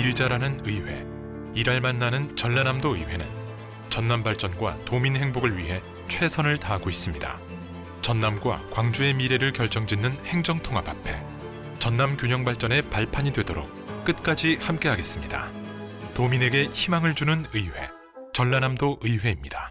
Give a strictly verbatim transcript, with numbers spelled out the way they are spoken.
일 잘하는 의회, 일할만 나는 전라남도 의회는 전남 발전과 도민 행복을 위해 최선을 다하고 있습니다. 전남과 광주의 미래를 결정짓는 행정통합 앞에 전남 균형 발전의 발판이 되도록 끝까지 함께하겠습니다. 도민에게 희망을 주는 의회, 전라남도 의회입니다.